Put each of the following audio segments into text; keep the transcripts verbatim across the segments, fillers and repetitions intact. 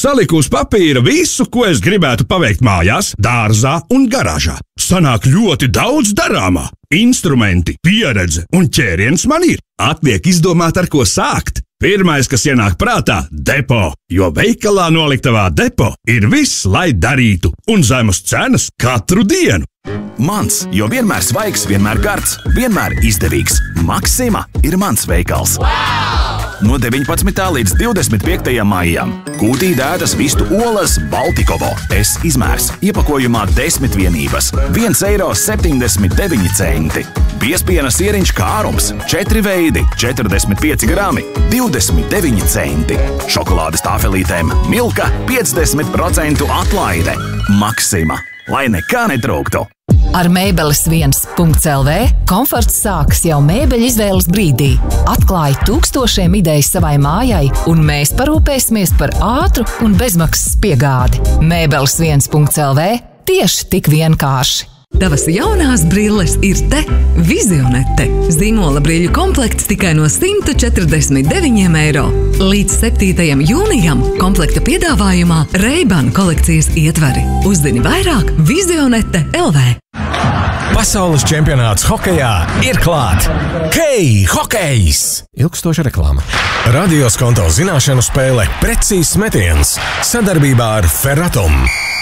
Saliku uz papīra visu, ko es gribētu paveikt mājās, dārzā un garāžā. Sanāk ļoti daudz darāmā. Instrumenti, pieredze un ķēriens man ir. Atliek izdomāt, ar ko sākt. Pirmais, kas ienāk prātā – depo, jo veikalā noliktavā depo ir viss, lai darītu, un zemes cenas katru dienu. Mans, jo vienmēr svaigs, vienmēr gards, vienmēr izdevīgs. Maxima ir mans veikals. Wow! No deviņpadsmitā līdz divdesmit piektajam maijam. Kūtī dētas vistu olas Baltikovo. Es izmērs. Iepakojumā desmit vienības. viens eiro septiņdesmit deviņi centi. Biespiena sieriņš kārums. četri veidi. četrdesmit pieci grami. divdesmit deviņi centi. Šokolādes tāfelītēm Milka piecdesmit procentu atlaide. Maxima. Lai nekā netrūktu. Ar mēbeles viens punkts el vē komforts sākas jau mēbeļu izvēles brīdī. Atklāj tūkstošiem idejas savai mājai, un mēs parūpēsimies par ātru un bezmaksas piegādi. mēbeles viens punkts el vē tieši tik vienkārši. Tavas jaunās brilles ir te, Vizionete. Zīmola brīļu komplekts tikai no simt četrdesmit deviņiem eiro. Līdz septītajam jūnijam komplekta piedāvājumā Ray-Ban kolekcijas ietvari. Uzzini vairāk Vizionete punkts el vē. Pasaules čempionāts hokejā ir klāt! Hei, hokejs! Ilgstoša reklāma. Radios konto zināšanu spēle Precīzs metiens sadarbībā ar Ferratum.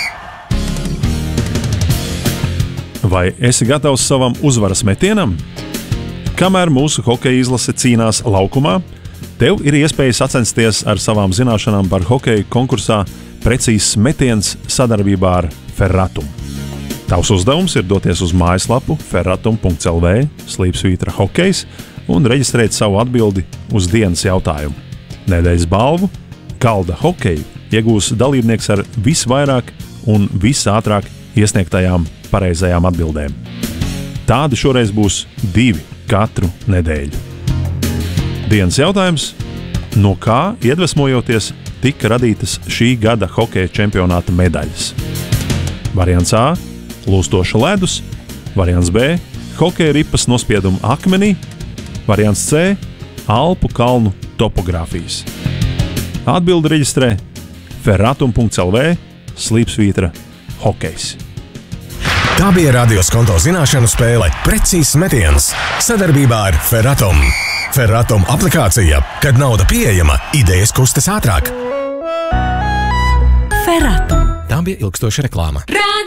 Vai esi gatavs savam uzvaras metienam? Kamēr mūsu hokeja izlase cīnās laukumā, tev ir iespēja sacensties ar savām zināšanām par hokeju konkursā Precīzs metiens sadarbībā ar Ferratum. Tavs uzdevums ir doties uz mājaslapu ferratum punkts el vē slīpsvītra hokejs un reģistrēt savu atbildi uz dienas jautājumu. Nedēļas balvu Kalda hokeju iegūs dalībnieks ar visvairāk un visātrāk iesniegtajām pareizajām atbildēm. Tādi šoreiz būs divi katru nedēļu. Dienas jautājums – no kā iedvesmojoties tika radītas šī gada hokeja čempionāta medaļas? Variants A – lūstoša ledus, variants B – hokeja ripas nospieduma akmenī, variants C – Alpu kalnu topogrāfijas. Atbildi reģistrē ferratum punkts el vē slīpsvītra hokejs. Tā bija radios konto zināšanu spēle Precīzs metiens sadarbībā ar Ferratum. Ferratum aplikācija, kad nauda pieejama, idejas kustas ātrāk. Ferratum. Tā bija ilgstoša reklāma.